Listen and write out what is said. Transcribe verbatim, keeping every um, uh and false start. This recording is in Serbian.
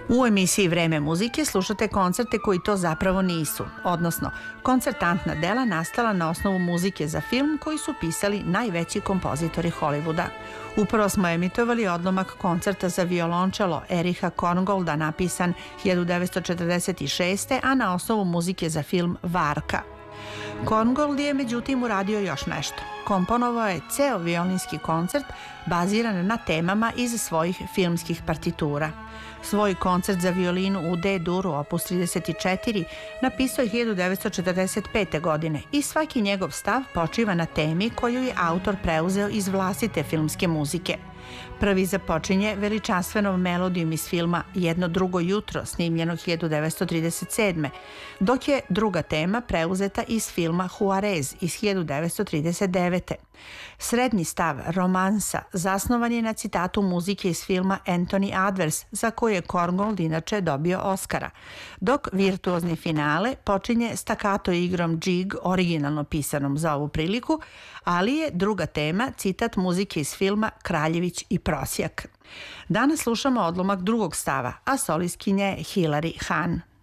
U emisiji Vreme muzike slušate koncerte koji to zapravo nisu, odnosno koncertantna dela nastala na osnovu muzike za film koji su pisali najveći kompozitori Hollywooda. Upravo smo emitovali odlomak koncerta za violončelo Ericha Korngolda napisan hiljadu devetsto četrdeset šeste. a na osnovu muzike za film Varka. Korngold je međutim uradio još nešto. Komponovao je ceo violinski koncert baziran na temama iz svojih filmskih partitura. Svoj koncert za violinu u D-duru opus trideset četiri napisao je hiljadu devetsto četrdeset pete. godine i svaki njegov stav počiva na temi koju je autor preuzeo iz vlastite filmske muzike. Prvi započinje veličanstvenom melodijom iz filma Jedno drugo jutro, snimljenog hiljadu devetsto trideset sedme. dok je druga tema preuzeta iz filma Juarez iz hiljadu devetsto trideset devete. Srednji stav romansa zasnovan je na citatu muzike iz filma Anthony Adverse, za koje je Korngold inače dobio Oscara, dok virtuozni finale počinje stakato igrom džig, originalno pisanom za ovu priliku, ali je druga tema citat muzike iz filma Kraljević i prosjak. Danas slušamo odlomak drugog stava, a solistkinja je Hilary Hahn.